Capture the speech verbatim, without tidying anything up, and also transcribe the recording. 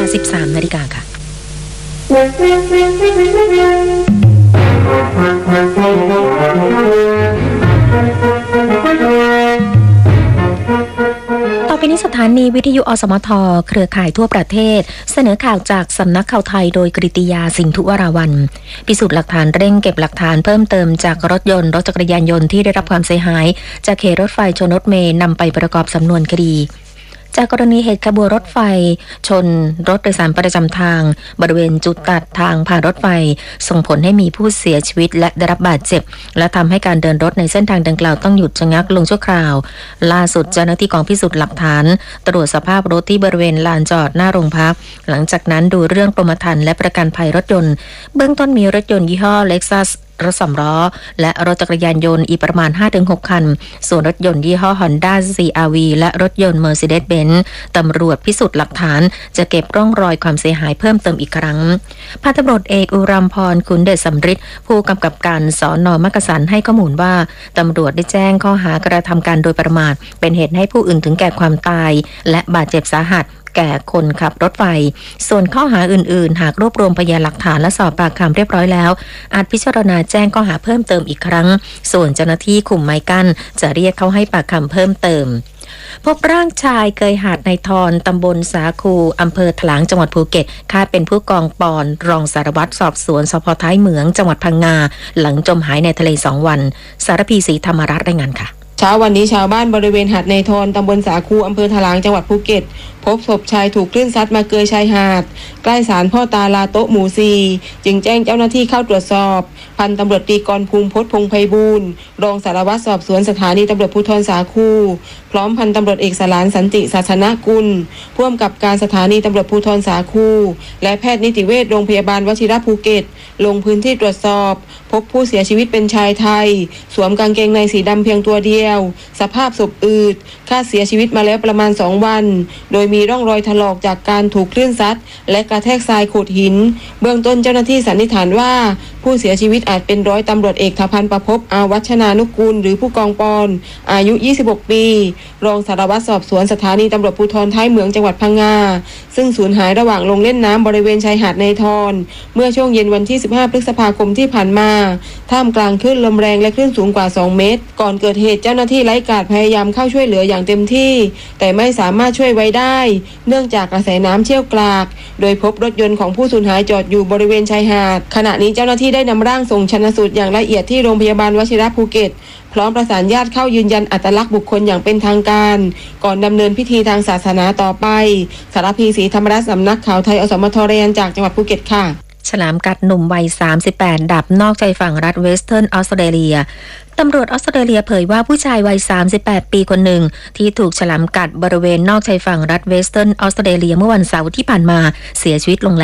สิบสามนาฬิกาค่ะต่อไปนี้สถานีวิทยุอสมทเครือข่ายทั่วประเทศเสนอข่าวจากสำนักข่าวไทยโดยกฤติยาสินธุวราวัลย์พิสูจน์หลักฐานเร่งเก็บหลักฐานเพิ่มเติมจากรถยนต์รถจักรยานยนต์ที่ได้รับความเสียหายจากเหตุรถไฟชนรถเมล์นำไปประกอบสำนวนคดีจากกรณีเหตุขบวนรถไฟชนรถโดยสารประจำทางบริเวณจุดตัดทางผ่านรถไฟส่งผลให้มีผู้เสียชีวิตและได้รับบาดเจ็บและทำให้การเดินรถในเส้นทางดังกล่าวต้องหยุดชะงักลงชั่วคราวล่าสุดเจ้าหน้าที่กองพิสูจน์หลักฐานตรวจสภาพรถที่บริเวณลานจอดหน้าโรงพักหลังจากนั้นดูเรื่องกรมธรรม์และประกันภัยรถยนต์เบื้องต้นมีรถยนต์ยี่ห้อ Lexusรถสำล้อและรถจักรยานยนต์อีกประมาณ ห้าถึงหก คันส่วนรถยนต์ยี่ห้อ Honda ซี อาร์ วี และรถยนต์ Mercedes-Benz ตำรวจพิสูจน์หลักฐานจะเก็บร่องรอยความเสียหายเพิ่มเติมอีกครั้งพันตำรวจเอกอุรัมพรขุนเดชสำริดผู้กำกับการสน.มักกะสันให้ข้อมูลว่าตำรวจได้แจ้งข้อหากระทำการโดยประมาทเป็นเหตุให้ผู้อื่นถึงแก่ความตายและบาดเจ็บสาหัสแก่คนขับรถไฟส่วนข้อหาอื่นๆหากรวบรวมพยานหลักฐานและสอบปากคำเรียบร้อยแล้วอาจพิจารณาแจ้งข้อหาเพิ่มเติมอีกครั้งส่วนเจ้าหน้าที่คุมไม้กั้นจะเรียกเขาให้ปากคำเพิ่มเติมพบร่างชายเกยหาดในทอนตำบลสาคูอำเภอถลางจังหวัดภูเก็ตคาดเป็นผู้กองปอนรองสารวัตรสอบสวนสภ.ท้ายเหมืองจังหวัดพังงาหลังจมหายในทะเลสองวันสารพีศรีธรรมรัตน์รายงานค่ะเช้าวันนี้ชาวบ้านบริเวณหาดในทอนตำบลสาคูอำเภอถลางจังหวัดภูเก็ตพบศพชายถูกคลื่นซัดมาเกยชายหาดใกล้ศาลพ่อตาลาโต๊ะหมู่ซีจึงแจ้งเจ้าหน้าที่เข้าตรวจสอบพันตำรวจตรีกรภูมิพจน์พงษ์ไพบูลย์รองสารวัตรสอบสวนสถานีตำรวจภูธรสาคูพร้อมพันตำรวจเอกสลานสันติศาสนกุลผู้กำกับการสถานีตำรวจภูธรสาคูและแพทย์นิติเวชโรงพยาบาลวชิรภูเก็ตลงพื้นที่ตรวจสอบพบผู้เสียชีวิตเป็นชายไทยสวมกางเกงในสีดำเพียงตัวเดียวสภาพศพอืดคาดเสียชีวิตมาแล้วประมาณสองวันโดยมีร่องรอยถลอกจากการถูกคลื่นซัดและกระแทกทรายขูดหินเบื้องต้นเจ้าหน้าที่สันนิษฐานว่าผู้เสียชีวิตอาจเป็นร้อยตำรวจเอกทพันธ์ประภพอาวัชนานุกูลหรือผู้กองปอนอายุยี่สิบหกปีรองสารวัตรสอบสวนสถานีตำรวจภูธรท้ายเหมืองจังหวัดพังงาซึ่งสูญหายระหว่างลงเล่นน้ำบริเวณชายหาดในทอนเมื่อช่วงเย็นวันที่สิบห้าพฤษภาคมที่ผ่านมาท่ามกลางคลื่นลมแรงและคลื่นสูงกว่าสองเมตรก่อนเกิดเหตุเจ้าหน้าที่ไร้กาดพยายามเข้าช่วยเหลืออย่างเต็มที่แต่ไม่สามารถช่วยไว้ได้เนื่องจากกระแสน้ำเชี่ยวกรากโดยพบรถยนต์ของผู้สูญหายจอดอยู่บริเวณชายหาดขณะนี้เจ้าหน้าที่ได้นำร่างส่งชันสูตรอย่างละเอียดที่โรงพยาบาลวชิรภูเก็ตพร้อมประสานญาติเข้ายืนยันอัตลักษณ์บุคคลอย่างเป็นทางการก่อนดำเนินพิธีทางศาสนาต่อไปสารพีศรีธรรมรัตน์สำนักข่าวไทยอสมทรายงานจากจังหวัดภูเก็ตค่ะฉลามกัดหนุ่มวัยสามสิบแปดดับนอกชายฝั่งรัฐเวสเทิร์นออสเตรเลียตำรวจออสเตรเลียเผยว่าผู้ชายวัยสามสิบแปดปีคนหนึ่งที่ถูกฉลามกัดบริเวณนอกชายฝั่งรัฐเวสเทิร์นออสเตรเลียเมื่อวันเสาร์ที่ผ่านมาเสียชีวิตลงแล้ว